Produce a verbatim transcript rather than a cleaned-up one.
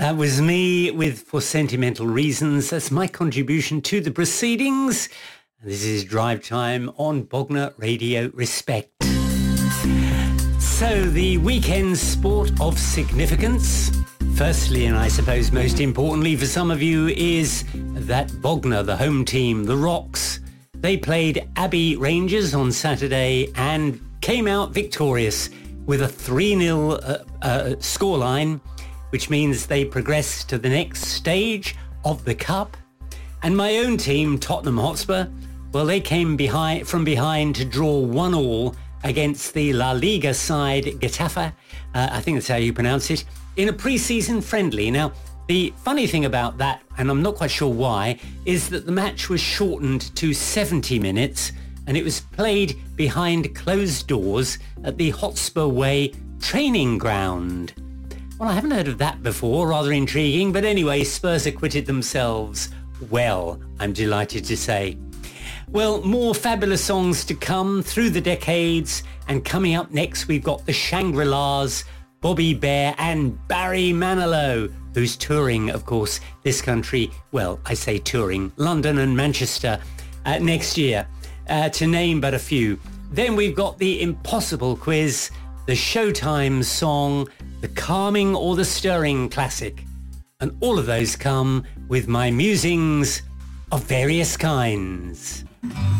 That was me with For Sentimental Reasons. That's my contribution to the proceedings. This is Drive Time on Bognor Radio Respect. So the weekend sport of significance, firstly, and I suppose most importantly for some of you, is that Bognor, the home team, the Rocks, they played Abbey Rangers on Saturday and came out victorious with a three nil uh, uh, scoreline, which means they progress to the next stage of the Cup. And my own team, Tottenham Hotspur, well, they came behind from behind to draw one all against the La Liga side Getafe, uh, I think that's how you pronounce it, in a pre-season friendly. Now, the funny thing about that, and I'm not quite sure why, is that the match was shortened to seventy minutes and it was played behind closed doors at the Hotspur Way training ground. Well, I haven't heard of that before, rather intriguing, but anyway, Spurs acquitted themselves well, I'm delighted to say. Well, more fabulous songs to come through the decades, and coming up next we've got the Shangri-Las, Bobby Bear and Barry Manilow, who's touring, of course, this country, well, I say touring, London and Manchester uh, next year, uh, to name but a few. Then we've got the Impossible Quiz, the Showtime song, the calming or the stirring classic. And all of those come with my musings of various kinds.